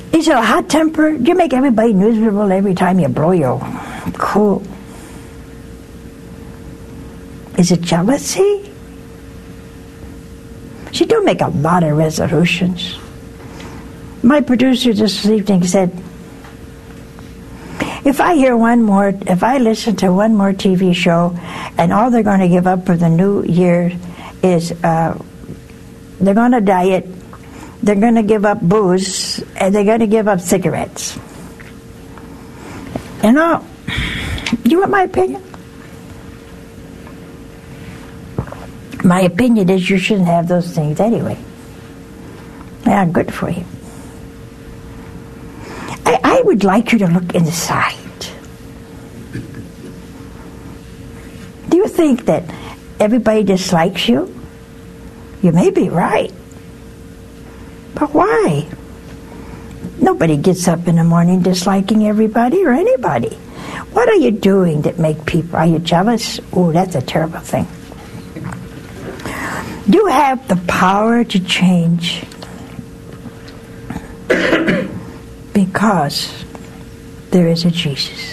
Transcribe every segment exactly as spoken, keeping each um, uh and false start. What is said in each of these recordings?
Is it a hot temper? Do you make everybody miserable every time you blow your cool? Is it jealousy? See, don't make a lot of resolutions. My producer this evening said, if I hear one more, if I listen to one more T V show and all they're going to give up for the new year is uh, they're going to diet, they're going to give up booze, and they're going to give up cigarettes. You know, do you want my opinion? My opinion is you shouldn't have those things anyway. They aren't good for you. I, I would like you to look inside. Do you think that everybody dislikes you? You may be right. But why? Nobody gets up in the morning disliking everybody or anybody. What are you doing that make people, are you jealous? Oh, that's a terrible thing. You have the power to change because there is a Jesus.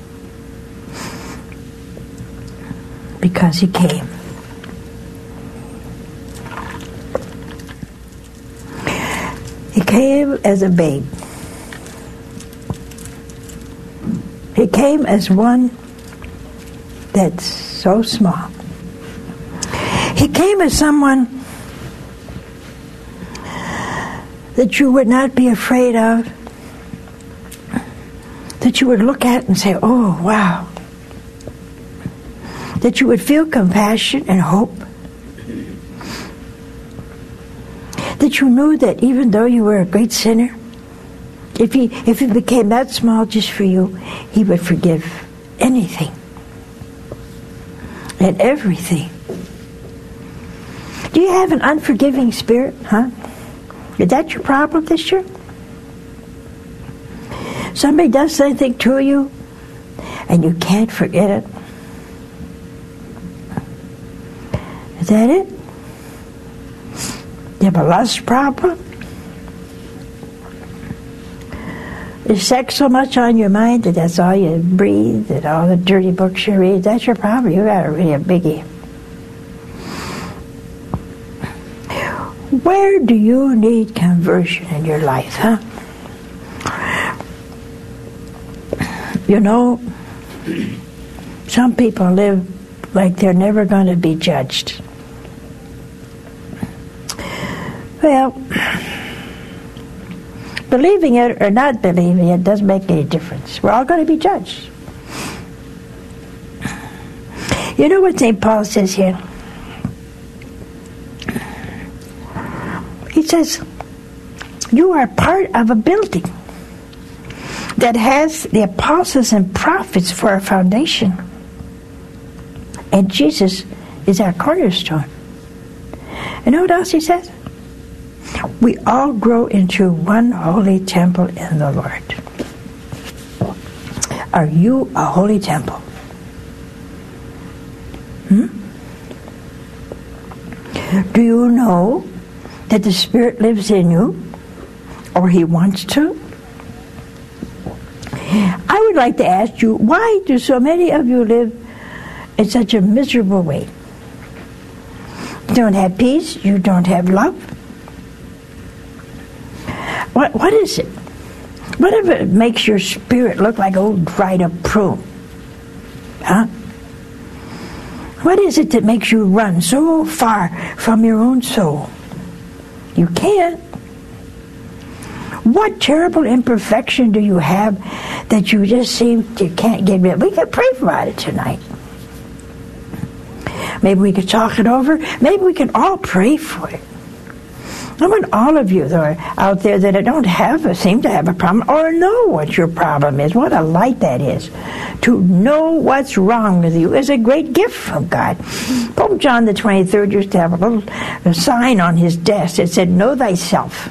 Because he came. He came as a babe. He came as one that's so small. He came as someone that you would not be afraid of, that you would look at and say, oh, wow. That you would feel compassion and hope. That you knew that even though you were a great sinner, if he, if he became that small just for you, he would forgive anything and everything. Do you have an unforgiving spirit, huh? Is that your problem this year? Somebody does something to you and you can't forget it. Is that it? You have a lust problem? Is sex so much on your mind that that's all you breathe, that all the dirty books you read? That's your problem. You got a really a biggie. Where do you need conversion in your life, huh? You know, some people live like they're never going to be judged. Well, believing it or not believing it doesn't make any difference. We're all going to be judged. You know what Saint Paul says here? He says, you are part of a building that has the apostles and prophets for a foundation. And Jesus is our cornerstone. You know what else he says? We all grow into one holy temple in the Lord. Are you a holy temple? Hmm? Do you know that the Spirit lives in you? Or he wants to? I would like to ask you, why do so many of you live in such a miserable way? You don't have peace, you don't have love. What what is it? Whatever makes your spirit look like old dried up prune? Huh? What is it that makes you run so far from your own soul? You can't. What terrible imperfection do you have that you just seem you can't get rid of? We can pray about it tonight. Maybe we could talk it over. Maybe we can all pray for it. I want all of you that are out there that don't have a, seem to have a problem or know what your problem is. What a light that is. To know what's wrong with you is a great gift from God. Pope John the twenty-third used to have a little a sign on his desk that said, know thyself.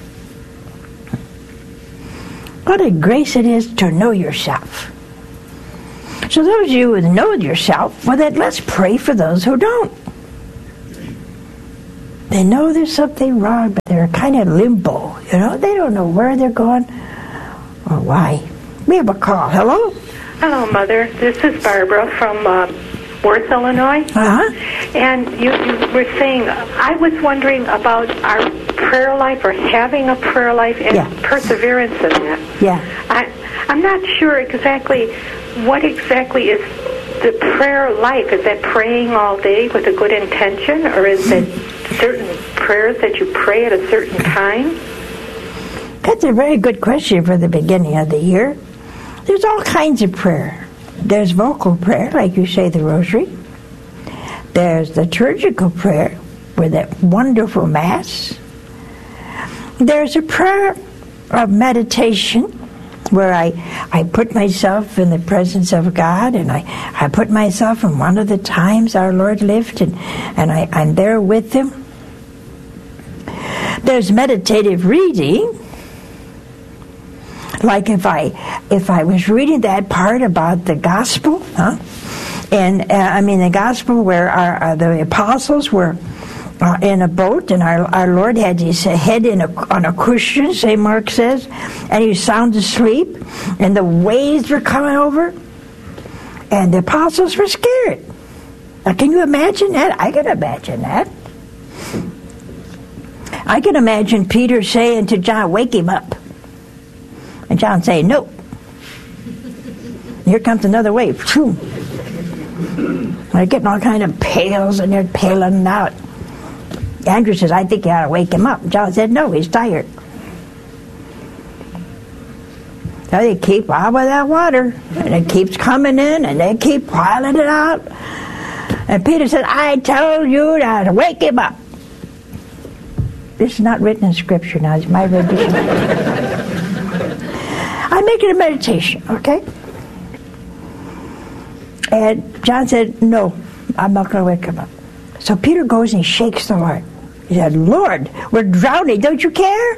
What a grace it is to know yourself. So those of you who know yourself, well then let's pray for those who don't. They know there's something wrong, but they're kind of limbo, You know, they don't know where they're going or why. We have a call. Hello? Hello, Mother. This is Barbara from uh, Worth, Illinois. Uh-huh. And you, you were saying, I was wondering about our prayer life or having a prayer life and yeah. perseverance in that. Yeah. I, I'm not sure exactly what exactly is the prayer like. Is that praying all day with a good intention, or is it certain prayers that you pray at a certain time? That's a very good question for the beginning of the year. There's all kinds of prayer. There's vocal prayer, like you say the rosary. There's liturgical prayer with that wonderful Mass. There's a prayer of meditation where I, I put myself in the presence of God, and I, I put myself in one of the times our Lord lived, and, and I, I'm there with Him. There's meditative reading. Like if I if I was reading that part about the gospel, huh? And uh, I mean the gospel where our, uh, the apostles were uh, in a boat, and our our Lord had his head in a, on a cushion, Saint Mark says, and he was sound asleep, and the waves were coming over, and the apostles were scared. Now, can you imagine that? I can imagine that. I can imagine Peter saying to John, "Wake him up." And John saying, "No." Here comes another wave. They're getting all kind of pails, and they're paling out. Andrew says, "I think you ought to wake him up." John said, "No, he's tired." So they keep out with that water, and it keeps coming in, and they keep piling it out. And Peter said, "I told you to wake him up." This is not written in Scripture now. It's my rendition. I make it a meditation, okay? And John said, "No, I'm not going to wake him up." So Peter goes and he shakes the Lord. He said, "Lord, we're drowning. Don't you care?"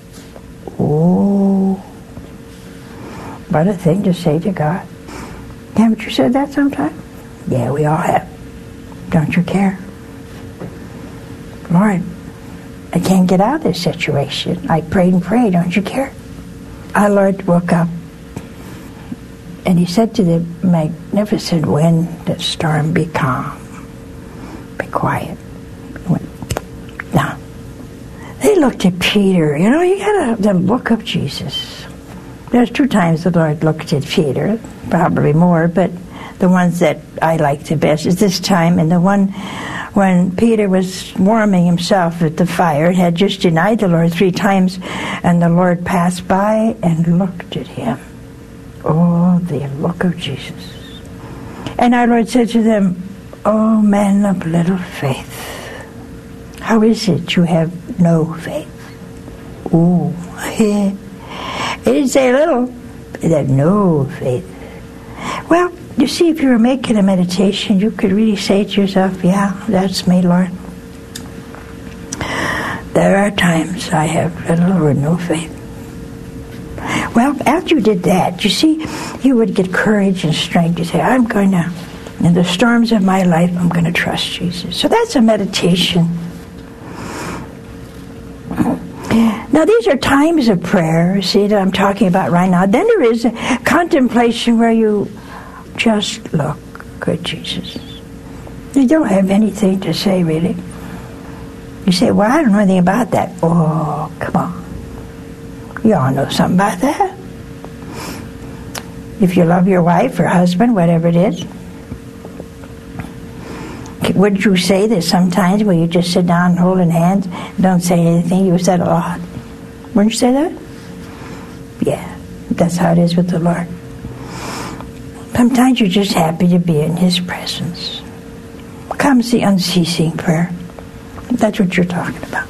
Oh, what a thing to say to God. Haven't you said that sometime? Yeah, we all have. Don't you care? Lord, I can't get out of this situation. I prayed and prayed. Don't you care? Our Lord woke up, and he said to the magnificent wind, "The storm, be calm, be quiet." He went, now, they looked at Peter. You know, you got the look of Jesus. There's two times the Lord looked at Peter, probably more, but the ones that I like the best is this time, and the one when Peter was warming himself at the fire, had just denied the Lord three times, and the Lord passed by and looked at him. Oh, the look of Jesus. And our Lord said to them, "Oh, men of little faith, how is it you have no faith?" Ooh, he didn't say little, he said no faith. Well, you see, if you were making a meditation, you could really say to yourself, "Yeah, that's me, Lord. There are times I have little or no faith." Well, after you did that, you see, you would get courage and strength to say, "I'm going to, in the storms of my life, I'm going to trust Jesus." So that's a meditation. Now, these are times of prayer, see, that I'm talking about right now. Then there is a contemplation where you just look at Jesus. You don't have anything to say, really. You say, "Well, I don't know anything about that." Oh, come on. You all know something about that. If you love your wife or husband, whatever it is, would you say that sometimes when you just sit down holding hands and don't say anything, you said a lot? Wouldn't you say that? Yeah, that's how it is with the Lord. Sometimes you're just happy to be in His presence. Comes the unceasing prayer. That's what you're talking about.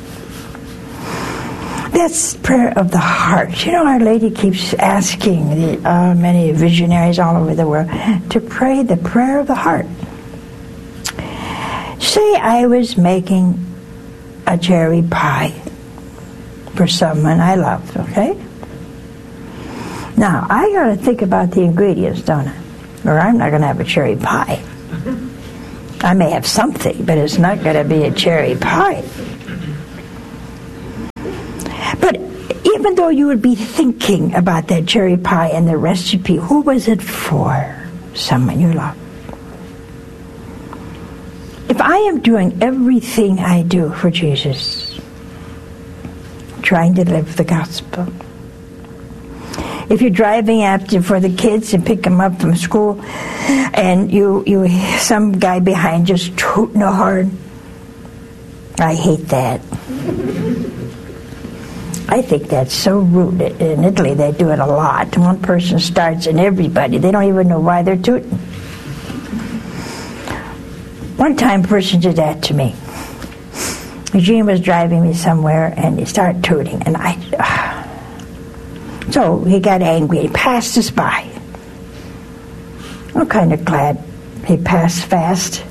That's prayer of the heart. You know, Our Lady keeps asking the uh, many visionaries all over the world to pray the prayer of the heart. Say I was making a cherry pie for someone I loved, okay? Now, I got to think about the ingredients, don't I? Or I'm not going to have a cherry pie. I may have something, but it's not going to be a cherry pie. But Even though you would be thinking about that cherry pie and the recipe, who was it for? Someone you love. If I am doing everything I do for Jesus, trying to live the gospel, if you're driving after for the kids and pick them up from school, and you you some guy behind just tooting a horn, I hate that. I think that's so rude. In Italy, they do it a lot. One person starts and everybody, they don't even know why they're tooting. One time a person did that to me. Eugene was driving me somewhere and he started tooting, and I... Uh, so he got angry. He passed us by. I'm kind of glad he passed fast.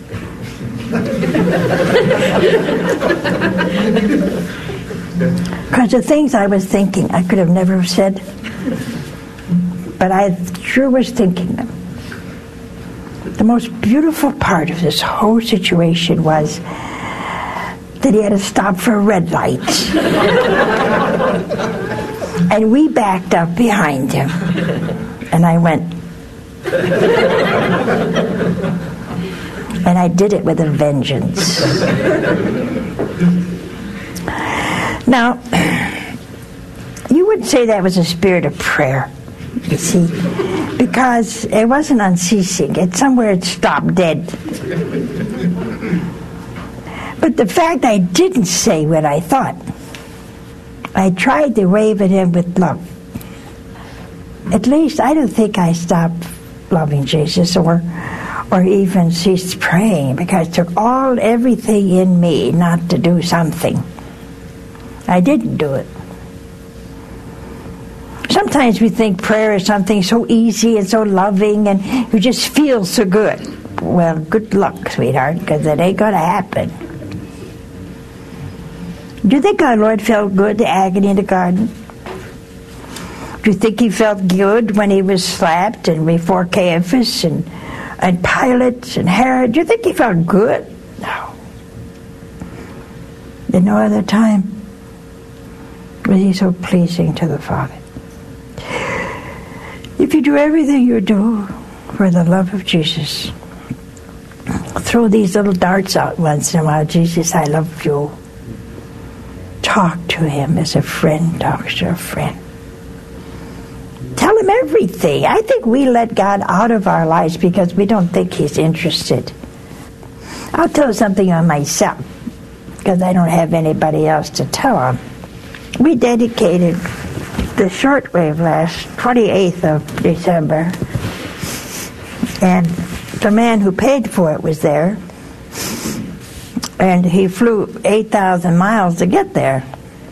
Because the things I was thinking, I could have never said, but I sure was thinking them. The most beautiful part of this whole situation was that he had to stop for a red light. And we backed up behind him. And I went. And I did it with a vengeance. Now, you would say that was a spirit of prayer, you see, because it wasn't unceasing. It's somewhere it stopped dead. But the fact I didn't say what I thought, I tried to wave at him with love. At least I don't think I stopped loving Jesus or or even ceased praying, because it took all everything in me not to do something. I didn't do it. Sometimes we think prayer is something so easy and so loving and you just feel so good. Well, good luck, sweetheart, because it ain't going to happen. Do you think our Lord felt good, the agony in the garden? Do you think he felt good when he was slapped and before Caiaphas and, and Pilate and Herod? Do you think he felt good? No. At no other time was he so pleasing to the Father. If you do everything you do for the love of Jesus, throw these little darts out once in a while. Jesus, I love you. Talk to him as a friend talks to a friend. Tell him everything. I think we let God out of our lives because we don't think he's interested. I'll tell something on myself because I don't have anybody else to tell him. We dedicated the shortwave last twenty-eighth of December, and the man who paid for it was there, and he flew eight thousand miles to get there.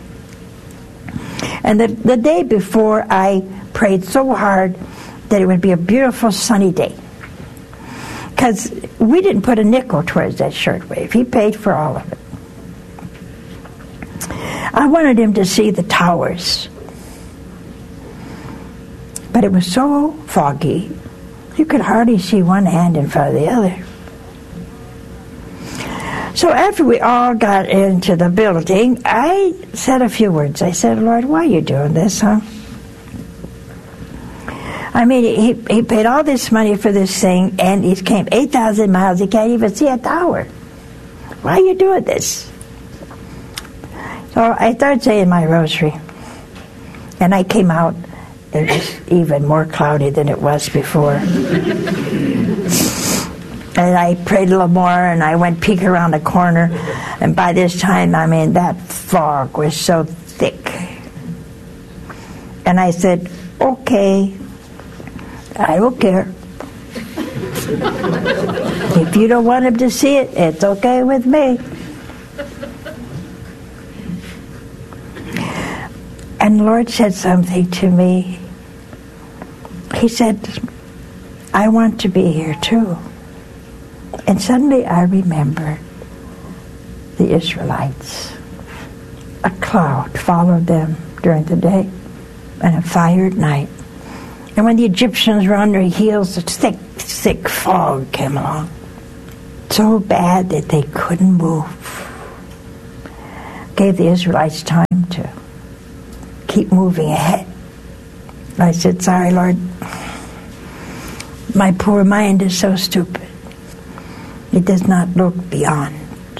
And the, the day before, I prayed so hard that it would be a beautiful sunny day, because we didn't put a nickel towards that shortwave. He paid for all of it. I wanted him to see the towers, but it was so foggy you could hardly see one hand in front of the other. So after we all got into the building, I said a few words. I said, Lord, why are you doing this, huh? I mean, he, he paid all this money for this thing, and he came eight thousand miles. He can't even see a tower. Why are you doing this? So I started saying my rosary, and I came out. It was even more cloudy than it was before. And I prayed a little more, and I went peek around the corner, and by this time, I mean, that fog was so thick. And I said, okay, I don't care. If you don't want him to see it, it's okay with me. And the Lord said something to me. He said, I want to be here too. And suddenly I remembered the Israelites. A cloud followed them during the day and a fire at night. And when the Egyptians were on their heels, a thick, thick fog came along. So bad that they couldn't move. Gave the Israelites time to keep moving ahead. I said, sorry, Lord, my poor mind is so stupid. It does not look beyond.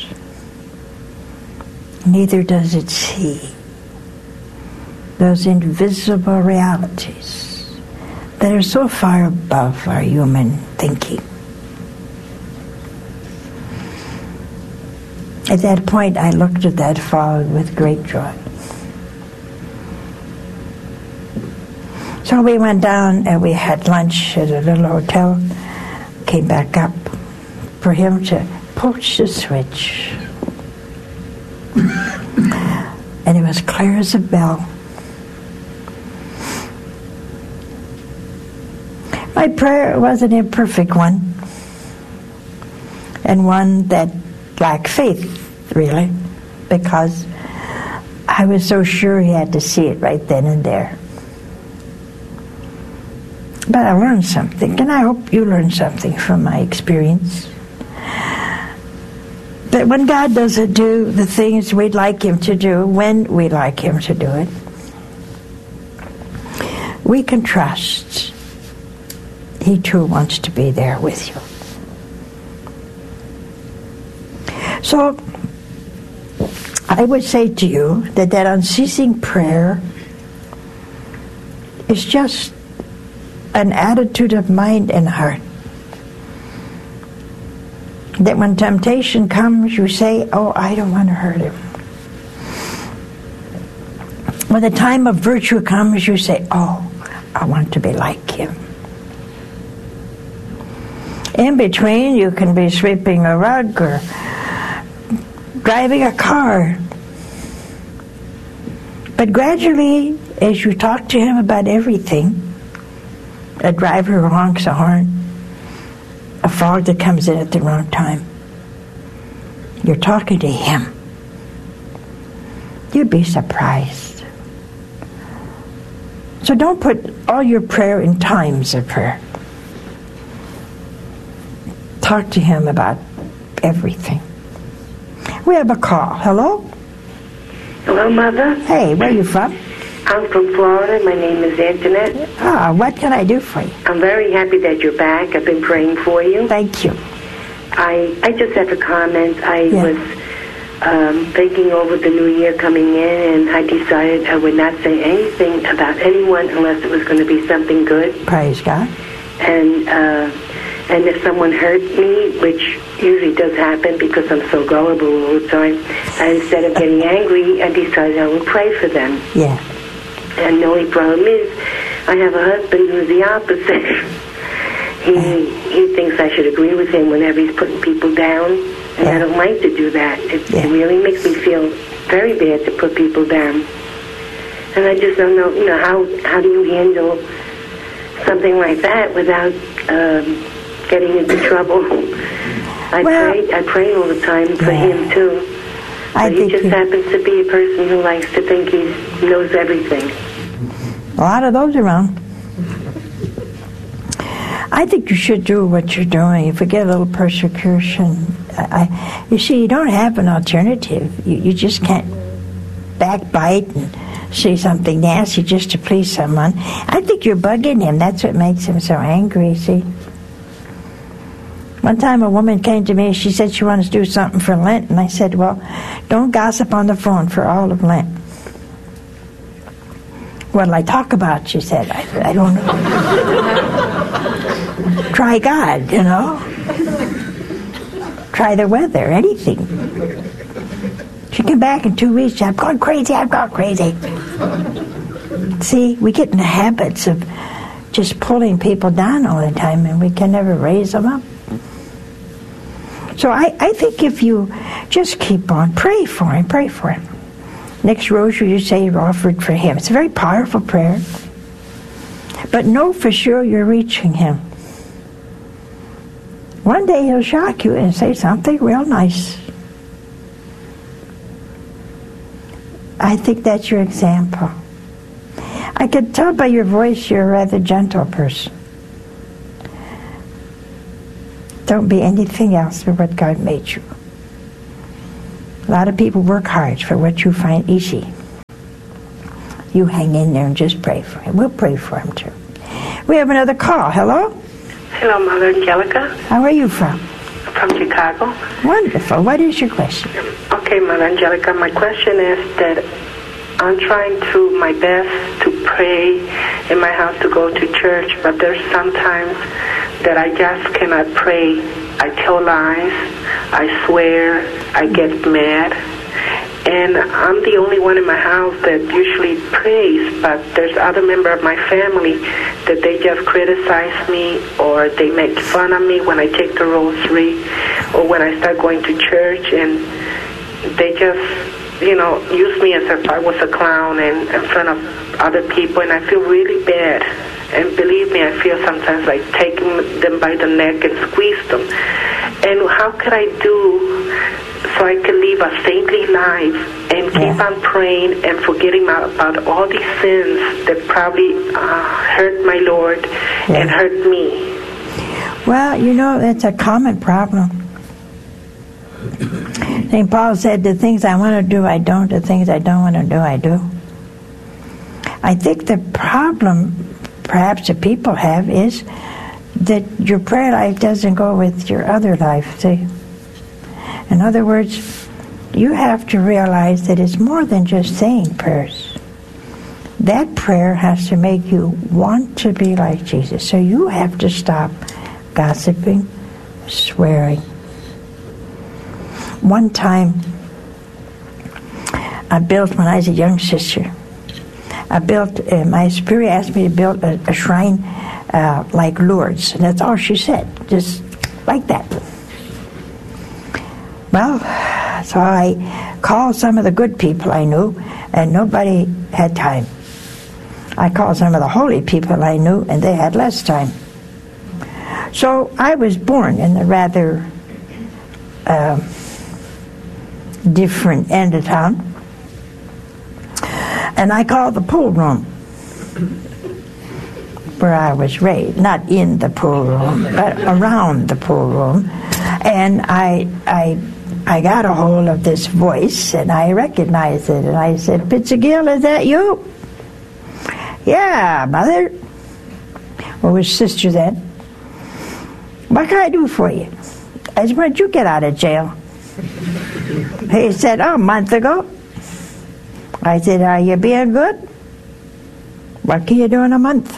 Neither does it see those invisible realities that are so far above our human thinking. At that point, I looked at that fog with great joy. So we went down and we had lunch at a little hotel, came back up for him to push the switch. And it was clear as a bell. My prayer was an imperfect one, and one that lacked faith, really, because I was so sure he had to see it right then and there. But I learned something, and I hope you learned something from my experience. That when God doesn't do the things we'd like Him to do, when we'd like Him to do it, we can trust He too wants to be there with you. So, I would say to you that that unceasing prayer is just an attitude of mind and heart. That when temptation comes, you say, oh, I don't want to hurt him. When the time of virtue comes, you say, oh, I want to be like him. In between, you can be sweeping a rug or driving a car. But gradually, as you talk to him about everything, a driver who honks a horn, a fog that comes in at the wrong time, you're talking to him. You'd be surprised. So don't put all your prayer in times of prayer. Talk to him about everything. We have a call. Hello? Hello, Mother. Hey, where are you from? I'm from Florida. My name is Antoinette. Ah, what can I do for you? I'm very happy that you're back. I've been praying for you. Thank you. I I just have a comment. I Yeah. was um, thinking over the new year coming in, and I decided I would not say anything about anyone unless it was going to be something good. Praise God. And uh, and if someone hurt me, which usually does happen because I'm so gullible all the time, and instead of getting angry, I decided I would pray for them. Yeah. And the only problem is, I have a husband who's the opposite. he he thinks I should agree with him whenever he's putting people down, and Yeah. I don't like to do that. It, Yeah. it really makes me feel very bad to put people down. And I just don't know, you know, how how do you handle something like that without um, getting into trouble? I Well, pray I pray all the time for yeah. him too. I But he think just you- happens to be a person who likes to think he knows everything. A lot of those around. I think you should do what you're doing. If we get a little persecution, I, I, you see, you don't have an alternative. You, you just can't backbite and say something nasty just to please someone. I think you're bugging him. That's what makes him so angry, see? One time a woman came to me, she said she wanted to do something for Lent, and I said, well, don't gossip on the phone for all of Lent. What'll I talk about? She said, I, I don't know. Try God, you know. Try the weather, anything. She came back in two weeks, I'm going crazy, I'm going crazy. See, we get in the habits of just pulling people down all the time, and we can never raise them up. So I, I think if you just keep on, pray for him, pray for him. Next rosary you say you're offered for him. It's a very powerful prayer. But know for sure you're reaching him. One day he'll shock you and say something real nice. I think that's your example. I can tell by your voice you're a rather gentle person. Don't be anything else but what God made you. A lot of people work hard for what you find easy. you hang in there and just pray for him. We'll pray for him too. We have another call. Hello? Hello, Mother Angelica. How are you from? From Chicago. Wonderful. What is your question? Okay, Mother Angelica, my question is that I'm trying to my best to pray in my house, to go to church, but there's sometimes that I just cannot pray. I tell lies, I swear, I get mad, and I'm the only one in my house that usually prays, but there's other member of my family that they just criticize me, or they make fun of me when I take the rosary, or when I start going to church, and they just, you know, use me as if I was a clown in, in front of other people, and I feel really bad. And believe me, I feel sometimes like taking them by the neck and squeeze them. And how could I do so I can live a saintly life and keep yeah. on praying and forgetting about all these sins that probably uh, hurt my Lord yeah. and hurt me? Well, you know, it's a common problem. Saint Paul said, the things I want to do, I don't. The things I don't want to do, I do. I think the problem perhaps the people have is that your prayer life doesn't go with your other life, see? In other words, you have to realize that it's more than just saying prayers. That prayer has to make you want to be like Jesus. So you have to stop gossiping, swearing. One time, I built, when I was a young sister, I built, uh, my superior asked me to build a, a shrine uh, like Lourdes, and that's all she said, just like that. Well, so I called some of the good people I knew, and nobody had time. I called some of the holy people I knew, and they had less time. So I was born in the rather uh, different end of town. And I called the pool room where I was raised, not in the pool room, but around the pool room. And I, I, I got a hold of this voice, and I recognized it. And I said, "Pitzigill, is that you?" "Yeah, Mother." Well, was sister then. "What can I do for you?" I said, "When did you get out of jail?" He said, "Oh, a month ago." I said, "Are you being good? What can you do in a month?"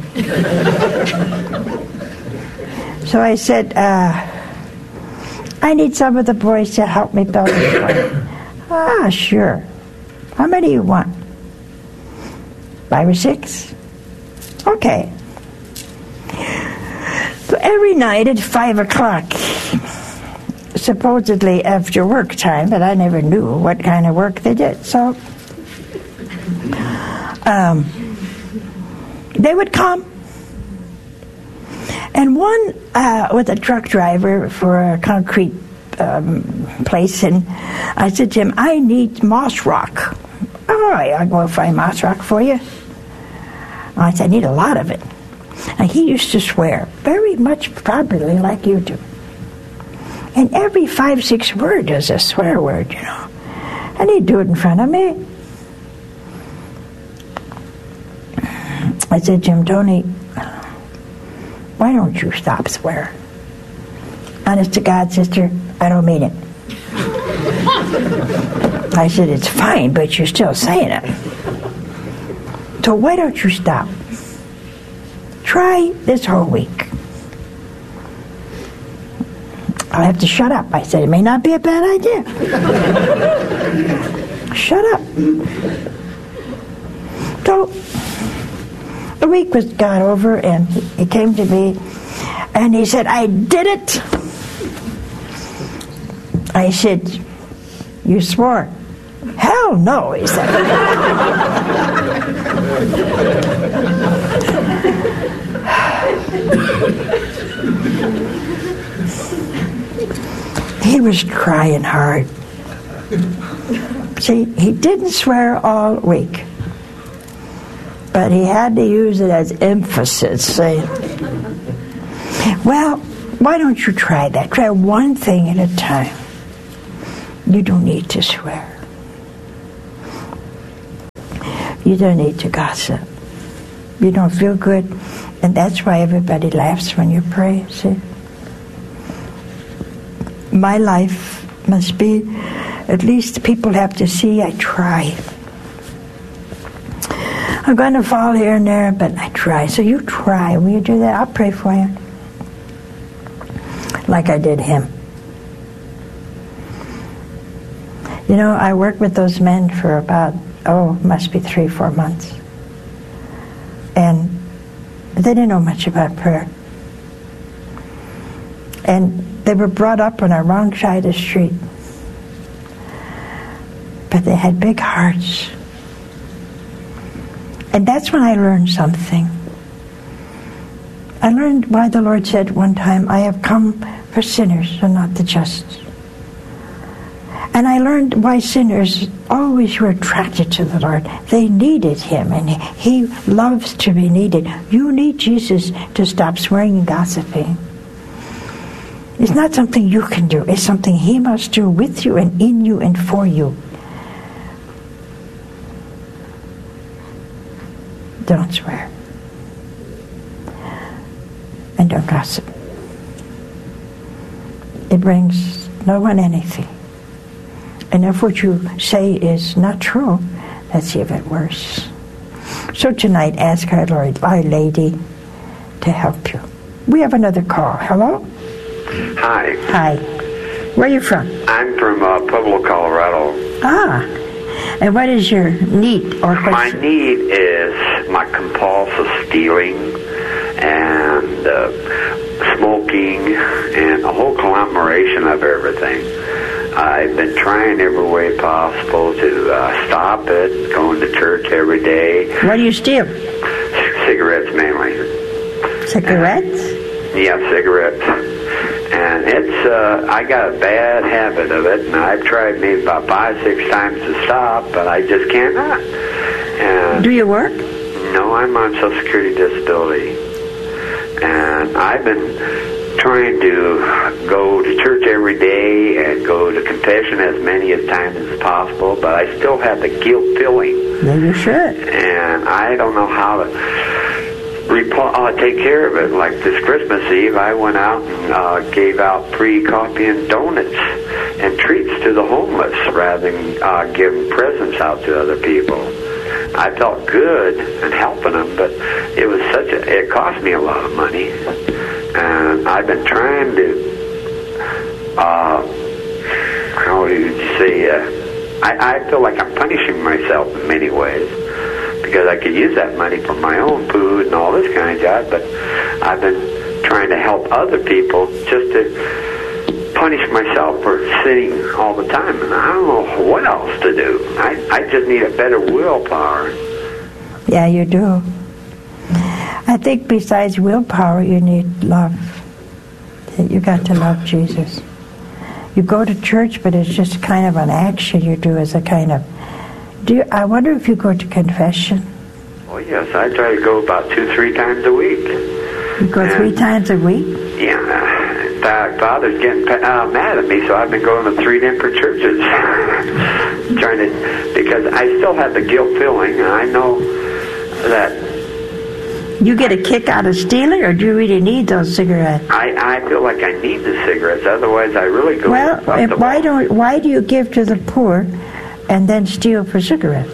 So I said, uh, "I need some of the boys to help me build a shrine." "Ah, sure. How many do you want?" "Five or six?" "Okay." So every night at five o'clock, supposedly after work time, but I never knew what kind of work they did. So Um, they would come, and one uh, was a truck driver for a concrete um, place, and I said to him, "I need moss rock." "All right, I'll go find moss rock for you." I said, "I need a lot of it." And he used to swear, very much probably like you do. And every five, six word is a swear word, you know. And he'd do it in front of me. I said, "Jim Tony, why don't you stop swearing?" "Honest to God, sister, I don't mean it." I said, "It's fine, but you're still saying it. So why don't you stop? Try this whole week." "I'll have to shut up." I said, "It may not be a bad idea." Shut up. So the week was got over, and he came to me, and he said, "I did it." I said, "You swore." "Hell no," he said. He was trying hard. See, he didn't swear all week, but he had to use it as emphasis. Say, "Well, why don't you try that? Try one thing at a time. You don't need to swear. You don't need to gossip. You don't feel good, and that's why everybody laughs when you pray, see? My life must be, at least people have to see I try. I'm going to fall here and there, but I try. So you try. Will you do that? I'll pray for you. Like I did him. You know, I worked with those men for about, oh, must be three, four months. And they didn't know much about prayer. And they were brought up on a wrong side of the street. But they had big hearts. And that's when I learned something. I learned why the Lord said one time, I have come for sinners and not the just. And I learned why sinners always were attracted to the Lord. They needed Him, and He loves to be needed. You need Jesus to stop swearing and gossiping. It's not something you can do. It's something He must do with you and in you and for you. Don't swear. And don't gossip. It brings no one anything. And if what you say is not true, that's even worse. So tonight, ask our Lord, Our Lady, to help you. We have another call. Hello? Hi. Hi. Where are you from? I'm from uh, Pueblo, Colorado. Ah. And what is your need? Or my need is my compulsive stealing and uh, smoking and a whole conglomeration of everything. I've been trying every way possible to uh, stop it, going to church every day. What do you steal? C- cigarettes mainly. Cigarettes? And, yeah, cigarettes. And it's, uh, I got a bad habit of it, and I've tried maybe about five, six times to stop, but I just cannot. And do you work? No, I'm on Social Security disability. And I've been trying to go to church every day and go to confession as many as times as possible, but I still have the guilt feeling. Then you should. And I don't know how to repl- uh, take care of it. Like this Christmas Eve, I went out and uh, gave out free coffee and donuts and treats to the homeless rather than uh, giving presents out to other people. I felt good and helping them, but it was such a, it cost me a lot of money. And I've been trying to, uh, how do you say, uh, I, I feel like I'm punishing myself in many ways because I could use that money for my own food and all this kind of job, but I've been trying to help other people just to punish myself for sitting all the time, and I don't know what else to do. I, I just need a better willpower. Yeah, you do. I think besides willpower, you need love. You got to love Jesus. You go to church, but it's just kind of an action you do as a kind of... Do you, I wonder if you go to confession. Oh, yes, I try to go about two, three times a week. You go and, three times a week? Yeah. In fact, Father's getting uh, mad at me, so I've been going to three different churches. trying to... Because I still have the guilt feeling, and I know that... You get a kick out of stealing, or do you really need those cigarettes? I, I feel like I need the cigarettes, otherwise I really go... Well, if, why don't why do you give to the poor and then steal for cigarettes?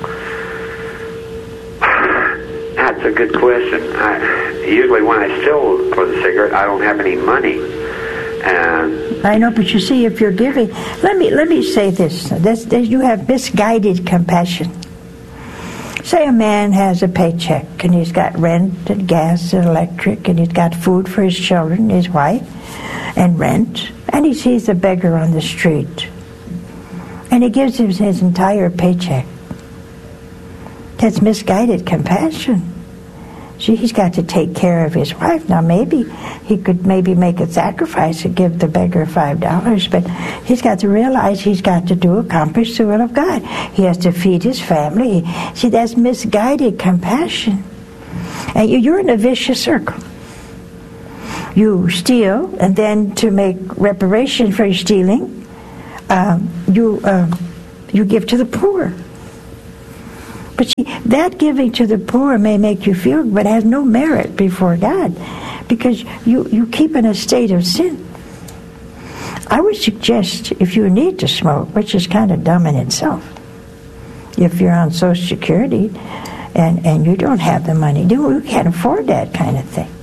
That's a good question. I, usually when I steal for the cigarette, I don't have any money. And I know, but you see, if you're giving... Let me, let me say this. This, this. You have misguided compassion. Say a man has a paycheck, and he's got rent and gas and electric, and he's got food for his children, his wife, and rent, and he sees a beggar on the street, and he gives him his entire paycheck. That's misguided compassion. See, he's got to take care of his wife. Now, maybe he could maybe make a sacrifice and give the beggar five dollars, but he's got to realize he's got to do accomplish the will of God. He has to feed his family. See, that's misguided compassion. And you're in a vicious circle. You steal, and then to make reparation for your stealing, um, you um, you give to the poor. But see, that giving to the poor may make you feel, but has no merit before God, because you, you keep in a state of sin. I would suggest, if you need to smoke, which is kind of dumb in itself, if you're on Social Security and, and you don't have the money, you can't afford that kind of thing,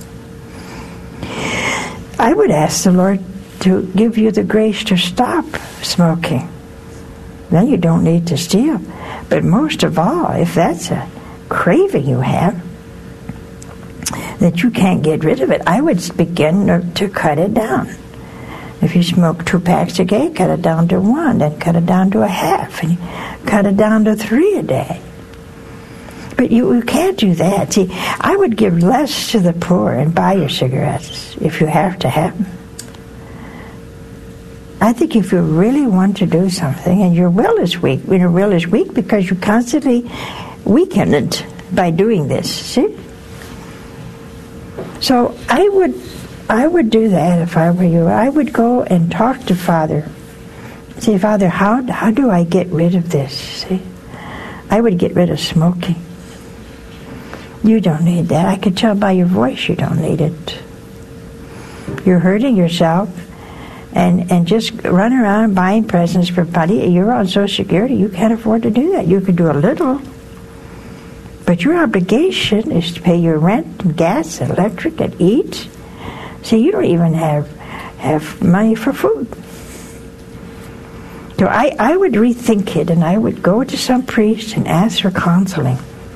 I would ask the Lord to give you the grace to stop smoking. Then you don't need to steal. But most of all, if that's a craving you have, that you can't get rid of it, I would begin to, to cut it down. If you smoke two packs a day, cut it down to one, then cut it down to a half, and you cut it down to three a day. But you, you can't do that. See, I would give less to the poor and buy your cigarettes if you have to have them. I think if you really want to do something, and your will is weak, your will is weak because you constantly weaken it by doing this. See? So I would, I would do that if I were you. I would go and talk to Father. Say, Father, how how do I get rid of this? See, I would get rid of smoking. You don't need that. I could tell by your voice you don't need it. You're hurting yourself. And and just run around buying presents for money. You're on Social Security. You can't afford to do that. You could do a little. But your obligation is to pay your rent and gas and electric and eat. See, you don't even have have money for food. So I, I would rethink it, and I would go to some priest and ask for counseling.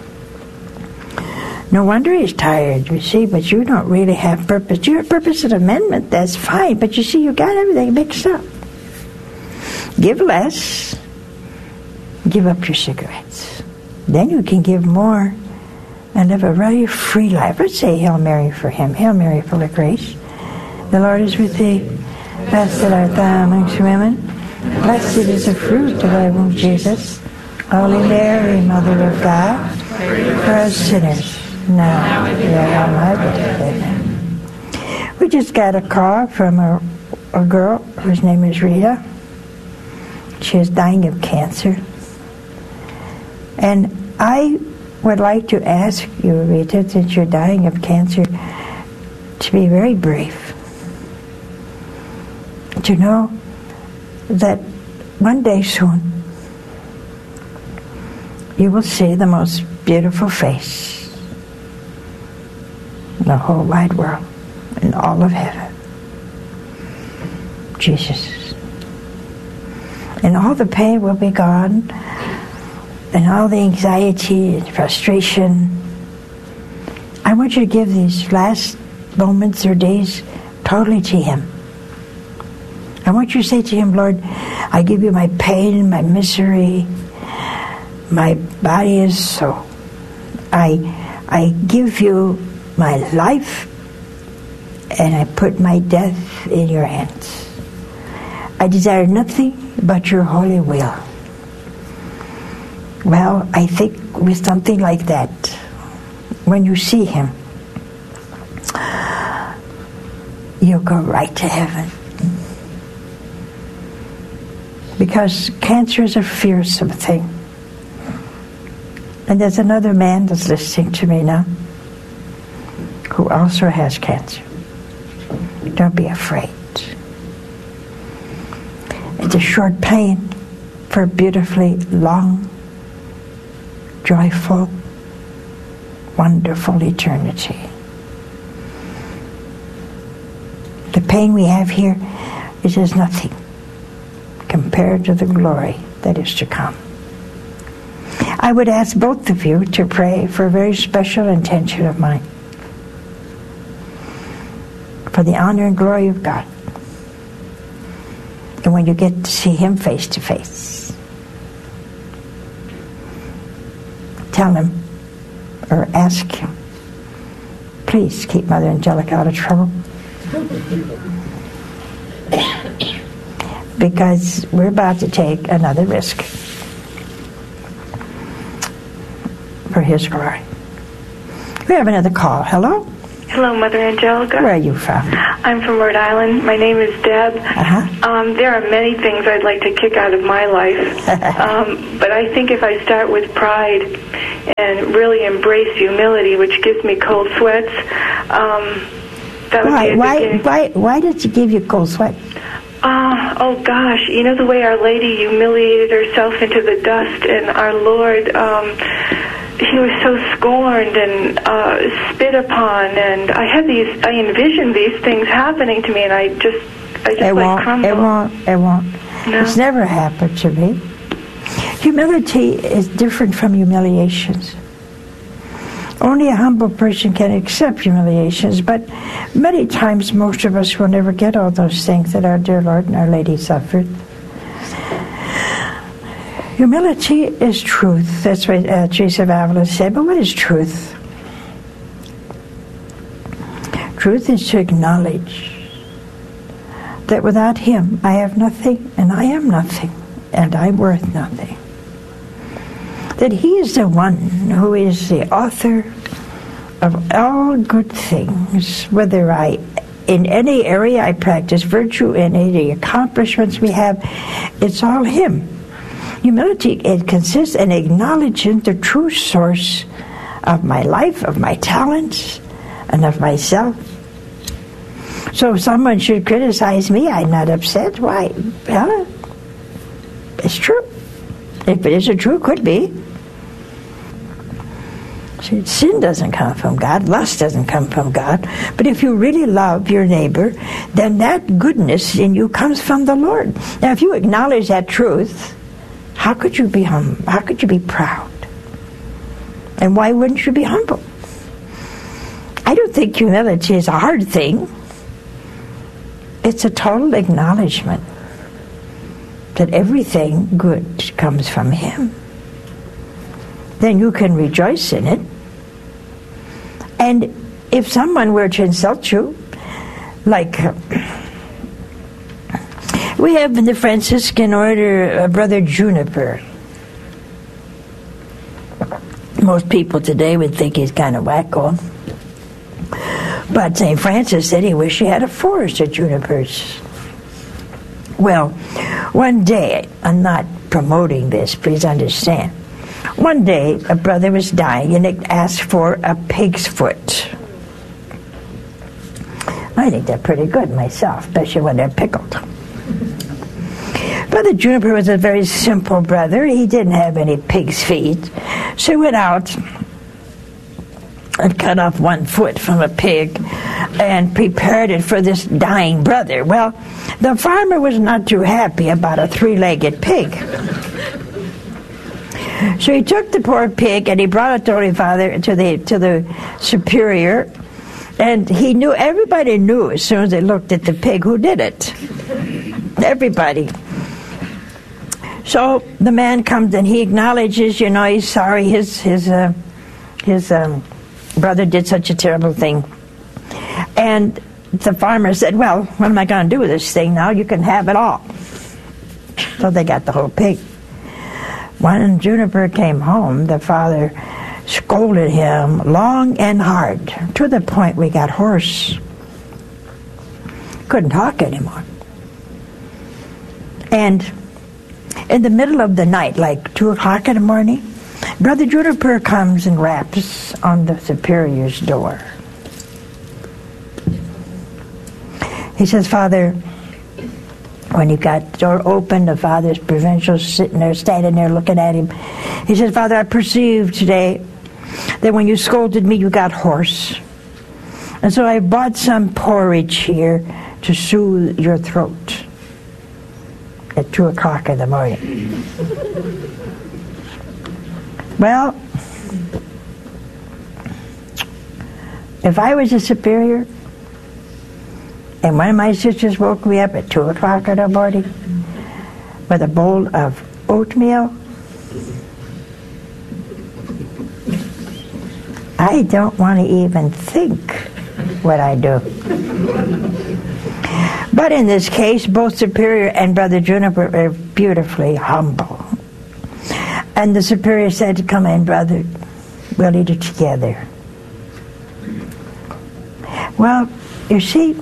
No wonder he's tired, you see, but you don't really have purpose. You have purpose and amendment, that's fine, but you see, you got everything mixed up. Give less, give up your cigarettes. Then you can give more and live a very free life. Let's say Hail Mary for him. Hail Mary, full of grace. The Lord is with thee. Blessed art thou amongst women. Blessed is the fruit of thy womb, Jesus. Holy Mary, Mother of God, for us sinners, now and at my death. Amen. We just got a call from a, a girl whose name is Rita. She is dying of cancer. And I would like to ask you, Rita, since you're dying of cancer, to be very brave. To know that one day soon you will see the most beautiful face in the whole wide world, in all of heaven. Jesus. And all the pain will be gone, and all the anxiety and frustration. I want you to give these last moments or days totally to Him. I want you to say to Him, Lord, I give you my pain, my misery. My body is so. I, I give you my life, and I put my death in your hands. I desire nothing but your holy will. Well, I think with something like that, when you see Him, you'll go right to heaven. Because cancer is a fearsome thing. And there's another man that's listening to me now who also has cancer. Don't be afraid. It's a short pain for a beautifully long, joyful, wonderful eternity. The pain we have here is as nothing compared to the glory that is to come. I would ask both of you to pray for a very special intention of mine, for the honor and glory of God. And when you get to see Him face to face, tell Him or ask Him, please keep Mother Angelica out of trouble. Because we're about to take another risk for His glory. We have another call. Hello? Hello, Mother Angelica. Where are you from? I'm from Rhode Island. My name is Deb. Uh-huh. Um, there are many things I'd like to kick out of my life. um, but I think if I start with pride and really embrace humility, which gives me cold sweats, um, that would Why, be a why, beginning. why, why did it give you cold sweat? Uh, oh, gosh. You know the way Our Lady humiliated herself into the dust, and our Lord... Um, he was so scorned and uh, spit upon, and I had these, I envisioned these things happening to me, and I just, I just It like won't, crumbled. it won't, it won't. No. It's never happened to me. Humility is different from humiliations. Only a humble person can accept humiliations, but many times most of us will never get all those things that our dear Lord and Our Lady suffered. Humility is truth. That's what uh, Teresa of Avila said. But what is truth? Truth is to acknowledge that without Him I have nothing, and I am nothing, and I'm worth nothing. That He is the one who is the author of all good things, whether I, in any area I practice virtue, in any accomplishments we have, it's all Him. Humility, it consists in acknowledging the true source of my life, of my talents, and of myself. So if someone should criticize me, I'm not upset. Why? Well, it's true. If it isn't true, it could be. See, sin doesn't come from God. Lust doesn't come from God. But if you really love your neighbor, then that goodness in you comes from the Lord. Now, if you acknowledge that truth, how could you be hum? How could you be proud? And why wouldn't you be humble? I don't think humility is a hard thing. It's a total acknowledgement that everything good comes from Him. Then you can rejoice in it. And if someone were to insult you, like... Uh, we have in the Franciscan order uh, Brother Juniper. Most people today would think he's kind of wacko. But Saint Francis said he wished he had a forest of junipers. Well, one day, I'm not promoting this, please understand. One day, a brother was dying and it asked for a pig's foot. I think they're pretty good myself, especially when they're pickled. Brother Juniper was a very simple brother. He didn't have any pig's feet. So he went out and cut off one foot from a pig and prepared it for this dying brother. Well, the farmer was not too happy about a three-legged pig. So he took the poor pig and he brought it to Holy Father, to the, to the superior, and he knew, everybody knew as soon as they looked at the pig who did it. Everybody. So the man comes and he acknowledges, you know, he's sorry his his uh, his um, brother did such a terrible thing. And the farmer said, well, what am I going to do with this thing now? You can have it all. So they got the whole pig. When Juniper came home, the father scolded him long and hard, to the point we got hoarse. Couldn't talk anymore. And in the middle of the night, like two o'clock in the morning, Brother Juniper comes and raps on the superior's door. He says, Father, when he got the door open, the father's provincial sitting there, standing there looking at him. He says, Father, I perceived today that when you scolded me, you got hoarse. And so I bought some porridge here to soothe your throat at two o'clock in the morning. Well, if I was a superior and one of my sisters woke me up at two o'clock in the morning with a bowl of oatmeal, I don't want to even think what I do. But in this case, both Superior and Brother Juniper are beautifully humble. And the Superior said, come in, brother, we'll eat it together. Well, you see,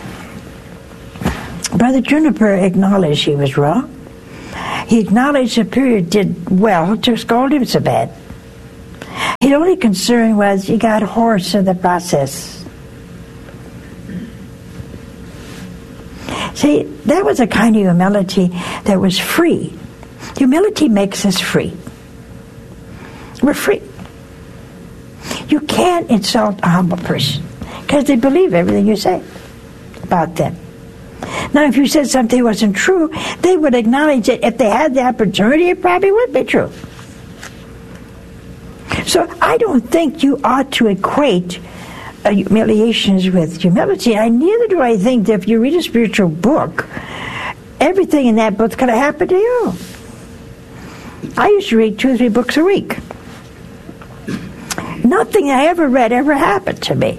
Brother Juniper acknowledged he was wrong. He acknowledged Superior did well to scold him so bad. His only concern was he got hoarse in the process. See, that was a kind of humility that was free. Humility makes us free. We're free. You can't insult a humble person because they believe everything you say about them. Now, if you said something wasn't true, they would acknowledge it. If they had the opportunity, it probably would be true. So I don't think you ought to equate uh, humiliations with humility. And neither do I think that if you read a spiritual book, everything in that book's going to happen to you. I used to read two or three books a week. Nothing I ever read ever happened to me.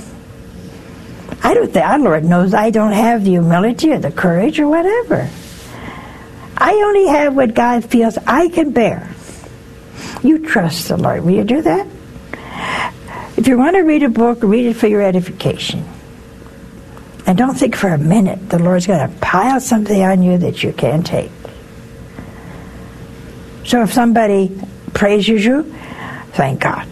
I don't think, our Lord knows I don't have the humility or the courage or whatever. I only have what God feels I can bear. You trust the Lord. Will you do that? If you want to read a book, read it for your edification. And don't think for a minute the Lord's going to pile something on you that you can't take. So if somebody praises you, thank God.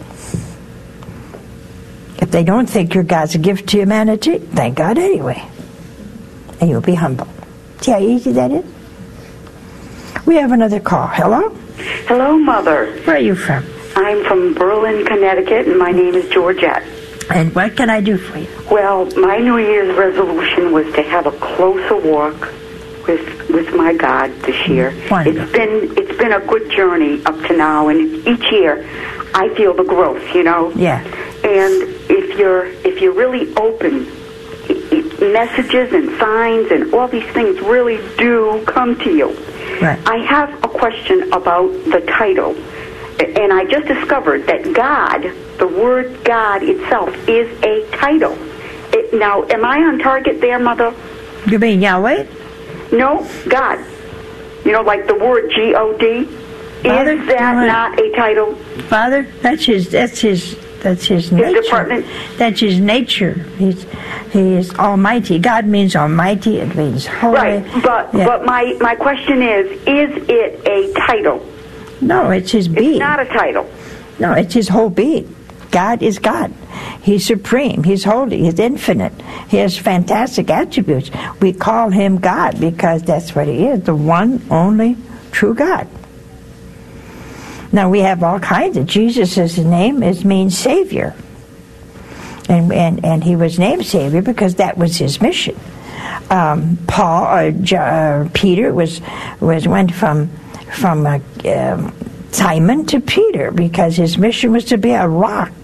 If they don't think you're God's gift to humanity, thank God anyway. And you'll be humble. See how easy that is? We have another call. Hello? Hello, Mother. Where are you from? I'm from Berlin, Connecticut, and my name is Georgette. And what can I do for you? Well, my New Year's resolution was to have a closer walk with with my God this year. Wonderful. It's been it's been a good journey up to now, and each year I feel the growth, you know? Yeah. And if you're if you're really open, it, it, messages and signs and all these things really do come to you. Right. I have a question about the title, and I just discovered that God, the word God itself, is a title. It, now, am I on target there, Mother? You mean Yahweh? No, God. You know, like the word G O D. Father, Is that not a title? Father, that's his. That's his. That's his nature. His department. That's his nature. He's he is Almighty. God means Almighty. It means holy. Right, but yeah. but my my question is: is it a title? No, it's his being. It's not a title. No, it's his whole being. God is God. He's supreme. He's holy. He's infinite. He has fantastic attributes. We call him God because that's what he is, the one, only, true God. Now, we have all kinds of... Jesus' name is means Savior. And, and, and he was named Savior because that was his mission. Um, Paul, or uh, Peter, was was went from, from uh, um, Simon to Peter because his mission was to be a rock.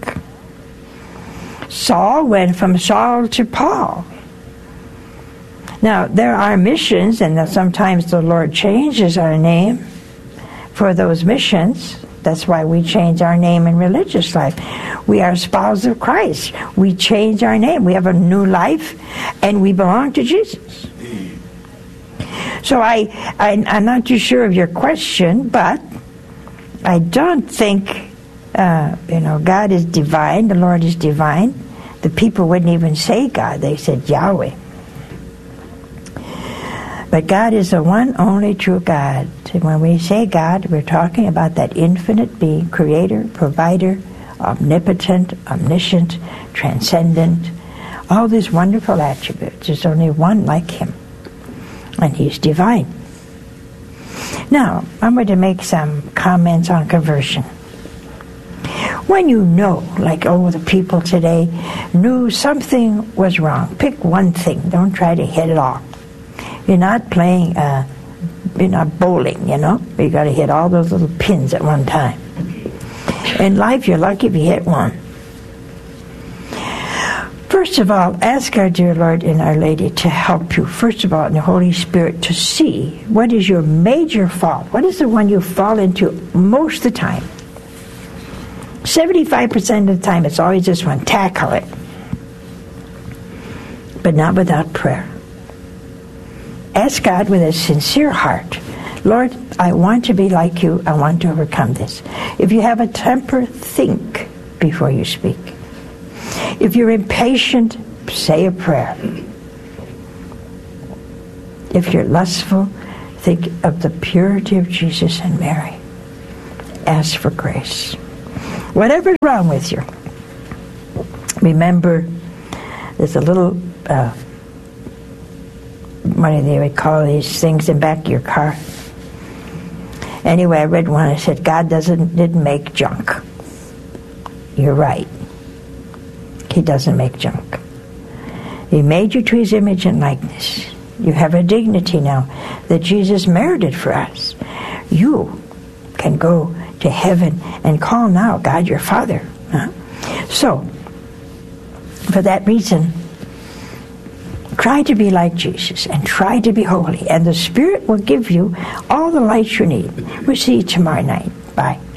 Saul went from Saul to Paul. Now, there are missions, and sometimes the Lord changes our name for those missions. That's why we change our name in religious life. We are spouse of Christ. We change our name. We have a new life, and we belong to Jesus. So I, I, I'm not too sure of your question, but I don't think, uh, you know, God is divine, the Lord is divine. The people wouldn't even say God, they said Yahweh. But God is the one only true God. And when we say God, we're talking about that infinite being, creator, provider, omnipotent, omniscient, transcendent, all these wonderful attributes. There's only one like him, and he's divine. Now, I'm going to make some comments on conversion. When you know, like oh, the people today knew something was wrong, pick one thing. Don't try to hit it all. You're not playing, uh, you're not bowling, you know. You got to hit all those little pins at one time. In life, you're lucky if you hit one. First of all, ask our dear Lord and Our Lady to help you. First of all, in the Holy Spirit, to see what is your major fault. What is the one you fall into most of the time? seventy-five percent of the time, it's always this one. Tackle it. But not without prayer. Ask God with a sincere heart, Lord, I want to be like you. I want to overcome this. If you have a temper, think before you speak. If you're impatient, say a prayer. If you're lustful, think of the purity of Jesus and Mary. Ask for grace. Whatever's wrong with you, remember there's a little, uh, what do they would call these things in the back of your car? Anyway, I read one that said, God doesn't didn't make junk. You're right. He doesn't make junk. He made you to his image and likeness. You have a dignity now that Jesus merited for us. You can go to heaven and call now God your Father. Huh? So, for that reason, try to be like Jesus and try to be holy. And the Spirit will give you all the light you need. We'll see you tomorrow night. Bye.